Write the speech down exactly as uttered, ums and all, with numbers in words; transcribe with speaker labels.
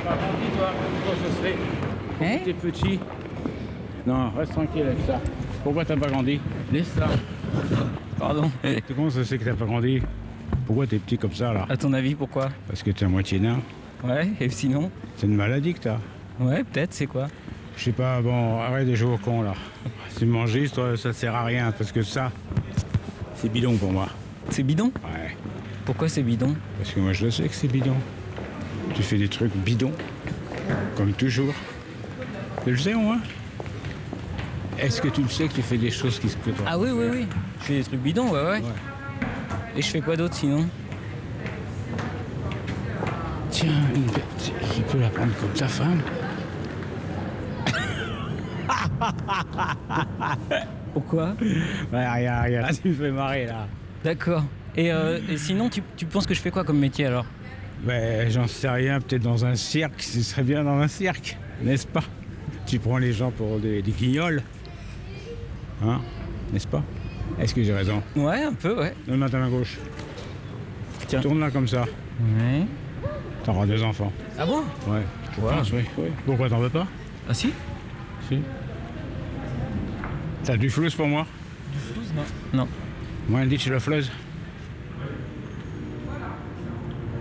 Speaker 1: pas grandi, toi? Comment ça se fait?
Speaker 2: Hein?
Speaker 1: T'es petit. Non, reste tranquille avec ça. Pourquoi t'as pas grandi? Laisse ça.
Speaker 2: Pardon.
Speaker 1: Comment ça se fait que t'as pas grandi? Pourquoi t'es petit comme ça, là?
Speaker 2: À ton avis, pourquoi?
Speaker 1: Parce que t'es à moitié nain.
Speaker 2: Ouais, et sinon?
Speaker 1: C'est une maladie que t'as.
Speaker 2: Ouais, peut-être, c'est quoi?
Speaker 1: Je sais pas, bon, arrête de jouer au con, là. C'est manger, ça, ça sert à rien, parce que ça, c'est bidon pour moi.
Speaker 2: C'est bidon?
Speaker 1: Ouais.
Speaker 2: Pourquoi c'est bidon?
Speaker 1: Parce que moi, je le sais que c'est bidon. Tu fais des trucs bidons, comme toujours. Tu le sais, au moins? Est-ce que tu le sais que tu fais des choses qui se que toi?
Speaker 2: Ah oui, oui, oui. Je fais des trucs bidons, ouais, ouais.
Speaker 1: Ouais.
Speaker 2: Et je fais quoi d'autre sinon?
Speaker 1: Tiens, une bête, tu peux la prendre comme ta femme?
Speaker 2: Pourquoi?
Speaker 1: Ouais, rien, rien, tu me fais marrer, là.
Speaker 2: D'accord. Et, euh, et sinon, tu, tu penses que je fais quoi comme métier alors?
Speaker 1: Ben, j'en sais rien, peut-être dans un cirque, ce serait bien dans un cirque, n'est-ce pas? Tu prends les gens pour des, des guignols, hein, n'est-ce pas? Est-ce que j'ai raison?
Speaker 2: Ouais, un peu, ouais.
Speaker 1: Donne-moi ta main gauche.
Speaker 2: Tiens.
Speaker 1: Tourne-la comme ça,
Speaker 2: Ouais.
Speaker 1: t'auras deux enfants.
Speaker 2: Ah bon?
Speaker 1: Ouais, je
Speaker 2: Wow.
Speaker 1: pense, oui, oui. Pourquoi t'en veux pas?
Speaker 2: Ah si?
Speaker 1: Si. T'as du flou pour moi?
Speaker 2: Du flouze, non. Non.
Speaker 1: Moi, un ditch la fleuse.